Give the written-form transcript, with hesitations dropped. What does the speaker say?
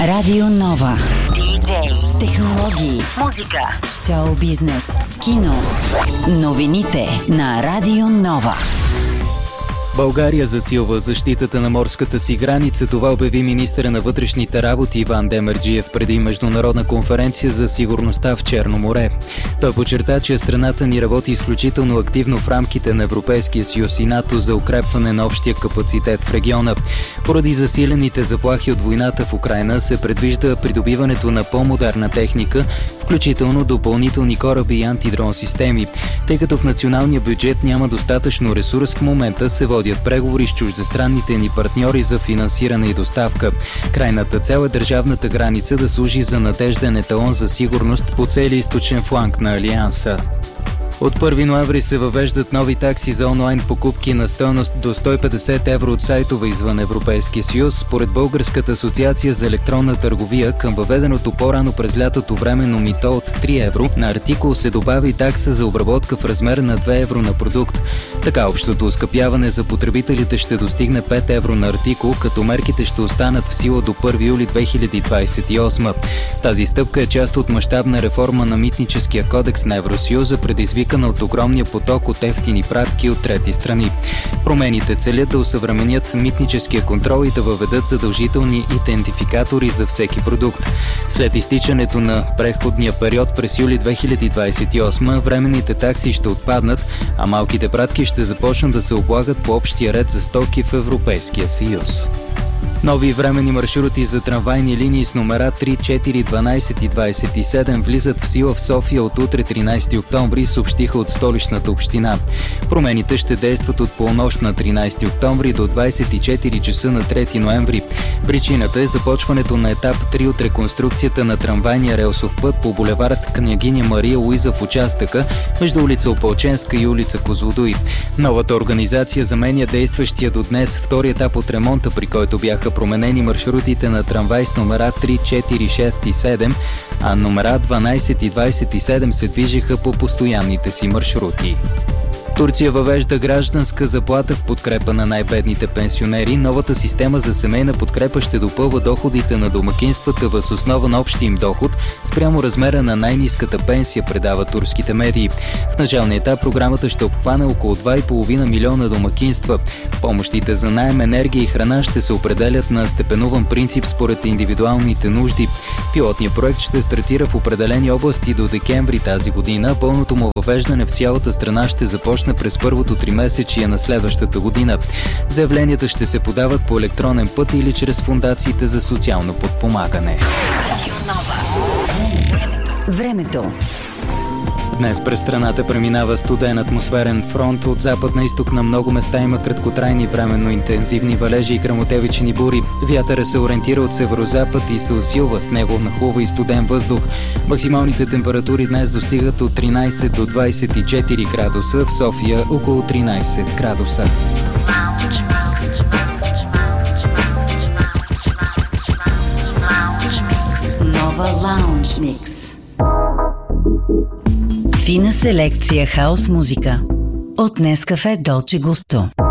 Радио Нова. DJ. Технологии. Музика. Шоу бизнес. Кино. Новините на Радио Нова. България засилва защитата на морската си граница. Това обяви министъра на вътрешните работи Иван Демерджиев преди международна конференция за сигурността в Черно море. Той подчерта, че страната ни работи изключително активно в рамките на Европейския съюз и НАТО за укрепване на общия капацитет в региона. Поради засилените заплахи от войната в Украйна се предвижда придобиването на по-модерна техника, включително допълнителни кораби и антидрон системи. Тъй като в националния бюджет няма достатъчно ресурс, в момента се водят преговори с чуждестранните ни партньори за финансиране и доставка. Крайната цел е държавната граница да служи за надежден еталон за сигурност по целия източен фланг на Алианса. От 1 ноември се въвеждат нови такси за онлайн покупки на стойност до 150 евро от сайтове извън Европейския съюз. Според Българската асоциация за електронна търговия, към въведеното по-рано през лятото временно мито от 3 евро на артикул се добавя и такса за обработка в размер на 2 евро на продукт. Така общото оскъпяване за потребителите ще достигне 5 евро на артикул, като мерките ще останат в сила до 1 юли 2028. Тази стъпка е част от мащабна реформа на митническия кодекс на Евросъюза, предизвикана от огромния поток от евтини пратки от трети страни. Промените целят да осъвременят митническия контрол и да въведат задължителни идентификатори за всеки продукт. След изтичането на преходния период през юли 2028, временните такси ще отпаднат, а малките пратки ще започнат да се облагат по общия ред за стоки в Европейския съюз. Нови временни маршрути за трамвайни линии с номера 3, 4, 12 и 27 влизат в сила в София от утре 13 октомври, съобщиха от столичната община. Промените ще действат от полунощ на 13 октомври до 24 часа на 3 ноември. Причината е започването на етап 3 от реконструкцията на трамвайния релсов път по булевард Княгиня Мария Луиза в участъка между улица Опалченска и улица Козлодуй. Новата организация заменя действащия до днес втори етап от ремонта, при който бяха променени маршрутите на трамвай с номера 3, 4, 6 и 7, а номера 12 и 27 се движиха по постоянните си маршрути. Турция въвежда гражданска заплата в подкрепа на най-бедните пенсионери. Новата система за семейна подкрепа ще допълва доходите на домакинствата въз основа на общия им доход спрямо размера на най-ниската пенсия, предава турските медии. В началния етап програмата ще обхване около 2,5 милиона домакинства. Помощите за наем, енергия и храна ще се определят на степенуван принцип според индивидуалните нужди. Пилотният проект ще стартира в определени области до декември тази година. Пълното му въвеждане в цялата страна ще започне през първото тримесечие на следващата година. Заявленията ще се подават по електронен път или чрез фондациите за социално подпомагане. Времето. Днес през страната преминава студен атмосферен фронт. От запад на изток на много места има краткотрайни временно интензивни валежи и гръмотевични бури. Вятърът се ориентира от северозапад и се усилва, с него нахлува и студен въздух. Максималните температури днес достигат от 13 до 24 градуса, в София около 13 градуса. Нова Лаунж Микс. Фина селекция хаус музика от Нескафе Долче Густо.